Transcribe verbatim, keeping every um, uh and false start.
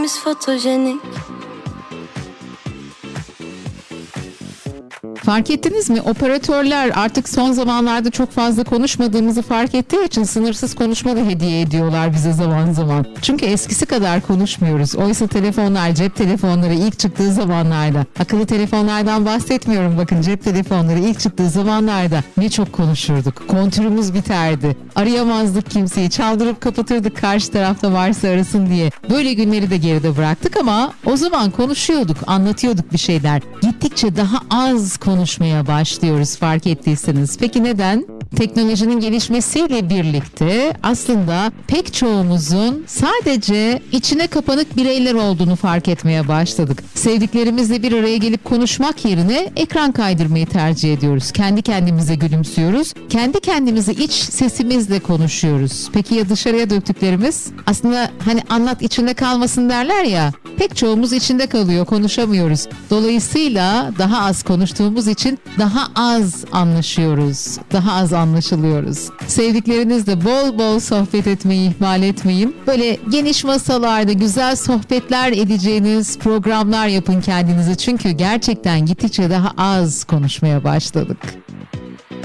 Fotojenik. Fark ettiniz mi? Operatörler artık son zamanlarda çok fazla konuşmadığımızı fark ettiği için sınırsız konuşma da hediye ediyorlar bize zaman zaman. Çünkü eskisi kadar konuşmuyoruz. Oysa telefonlar, cep telefonları ilk çıktığı zamanlarda, akıllı telefonlardan bahsetmiyorum, bakın cep telefonları ilk çıktığı zamanlarda ne çok konuşurduk. Kontürümüz biterdi. Arayamazdık kimseyi. Çaldırıp kapatırdık karşı tarafta varsa arasın diye. Böyle günleri de geride bıraktık ama o zaman konuşuyorduk, anlatıyorduk bir şeyler. Gittikçe daha az konuşmaya başlıyoruz, fark ettiyseniz. Peki neden? Teknolojinin gelişmesiyle birlikte aslında pek çoğumuzun sadece içine kapanık bireyler olduğunu fark etmeye başladık. Sevdiklerimizle bir araya gelip konuşmak yerine ekran kaydırmayı tercih ediyoruz. Kendi kendimize gülümsüyoruz. Kendi kendimize iç sesimizle konuşuyoruz. Peki ya dışarıya döktüklerimiz? Aslında hani anlat içinde kalmasın derler ya. Pek çoğumuz içinde kalıyor, konuşamıyoruz. Dolayısıyla daha az konuştuğumuz için daha az anlaşıyoruz. Daha az anlaşılıyoruz. Sevdiklerinizle bol bol sohbet etmeyi ihmal etmeyin. Böyle geniş masalarda güzel sohbetler edeceğiniz programlar yapın kendinize. Çünkü gerçekten gittikçe daha az konuşmaya başladık.